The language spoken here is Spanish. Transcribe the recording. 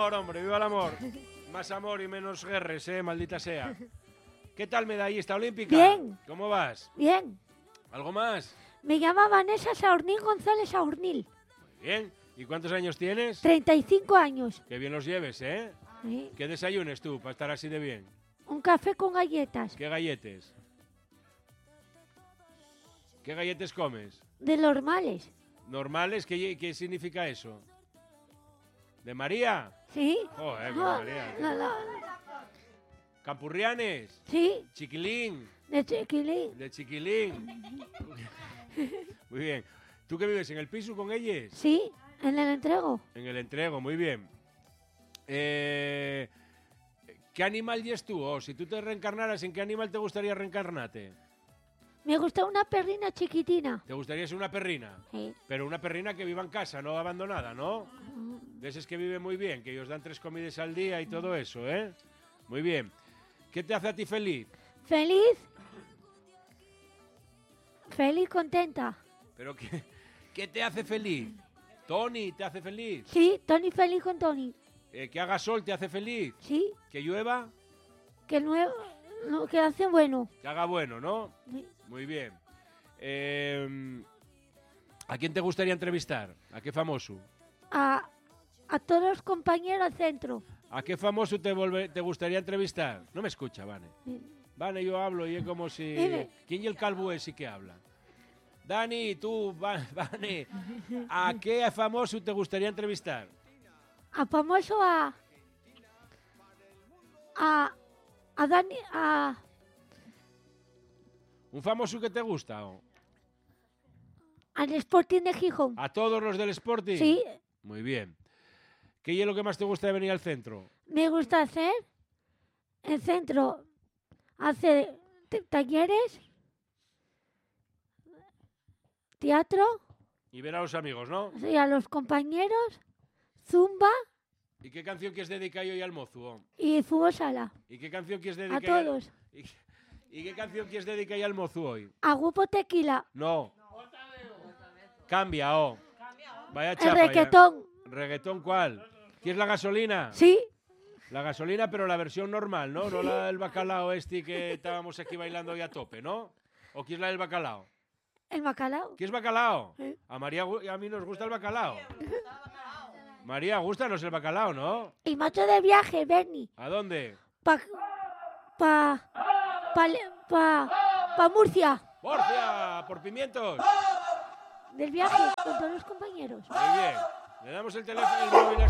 amor, hombre, viva el amor. Más amor y menos guerres, maldita sea. ¿Qué tal, medallista olímpica? Bien. ¿Cómo vas? Bien. ¿Algo más? Me llama Vanessa Saurnil González Saurnil. Muy bien. ¿Y cuántos años tienes? 35 años. Que bien los lleves, ¿eh? Sí. ¿Qué desayunes tú para estar así de bien? Un café con galletas. ¿Qué galletes? ¿Qué galletes comes? De normales. ¿Normales? ¿Qué significa eso? ¿De María? ¿Sí? Joder, No, María. no. ¿Campurrianes? Sí, ¿Chiquilín? de chiquilín. ¿De chiquilín? Muy bien. ¿Tú qué vives en el piso con ellos? Sí, en el entrego. En el entrego, muy bien. ¿Qué animal eres tú? O si tú te reencarnaras, ¿en qué animal te gustaría reencarnarte? Me gusta una perrina chiquitina. ¿Te gustaría ser una perrina? Sí. Pero una perrina que viva en casa, no abandonada, ¿no? De esas que viven muy bien, que ellos dan 3 comidas al día y todo eso, ¿eh? Muy bien. ¿Qué te hace a ti feliz? Feliz. Feliz, contenta. ¿Pero qué te hace feliz? ¿Tony te hace feliz? Sí, Tony feliz con Tony. ¿Que haga sol te hace feliz? Sí, ¿Que llueva? que que hace bueno. Que haga bueno, ¿no? Sí. Muy bien. ¿A quién te gustaría entrevistar? ¿A qué famoso? A todos los compañeros del centro. ¿A qué famoso te gustaría entrevistar? No me escucha, Vane. Sí. Vane, yo hablo y es como si... Dime. ¿Quién y el calvo es y que habla? Dani, tú, Vane, ¿a qué famoso te gustaría entrevistar? A famoso a Dani, ¿Un famoso que te gusta? al Sporting de Gijón. ¿A todos los del Sporting? Sí, Muy bien. ¿Qué es lo que más te gusta de venir al centro? me gusta hacer el centro, hacer talleres, teatro, Y ver a los amigos, ¿no? sí, a los compañeros, zumba ¿Y qué canción quieres dedicar hoy al mozo? y fútbol sala. ¿Y qué canción quieres A dedicar? todos. ¿Y qué canción quieres dedicar al mozo hoy? A Grupo Tequila. No. Cambia, Vaya El chapa. reggaetón. ¿Reggaetón cuál? ¿Quieres la gasolina? Sí, La gasolina, pero la versión normal, ¿no? No la del bacalao que estábamos aquí bailando hoy a tope, ¿no? ¿O quieres la del bacalao? el bacalao. ¿Quieres bacalao? Sí. A María y a mí nos gusta el bacalao. María, gustanos el bacalao, ¿no? Y macho de viaje, Bernie. ¿A dónde? Pa Murcia. ¡Murcia! ¡Por pimientos! Del viaje con todos los compañeros. Muy bien. Le damos el teléfono, el móvil a